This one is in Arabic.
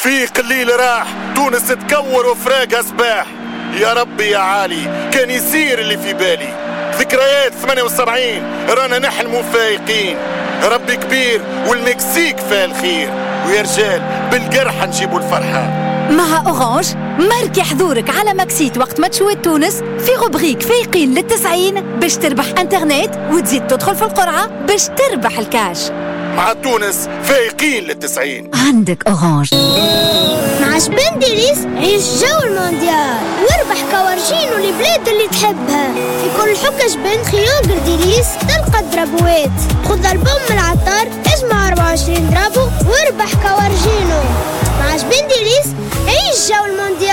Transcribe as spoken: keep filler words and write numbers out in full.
في قليل راح تونس تكور وفراقها سباح. يا ربي يا عالي كان يصير اللي في بالي. ذكريات ثمانية وسبعين رانا نحلموا فايقين. ربي كبير والمكسيك فيها الخير، ويا رجال بالقرحة نجيبوا الفرحة. مع أورانج ماركي حضورك على ماكسيت وقت ما تشوي تونس في روبريك فايقين للتسعين باش تربح انترنت وتزيد تدخل في القرعة باش تربح الكاش. مع تونس فايقين للتسعين. عندك أورانج. مع شبين ديريس عيش جو المونديال واربح كوارشين والبلاد اللي تحبها. في كل حكة شبين خيوق ديريس تلقى درابوات. خذ البوم من العطار اجمع أربعة وعشرين درابو واربح كوارجينو. مع شبين ديريس عيش جو المونديال.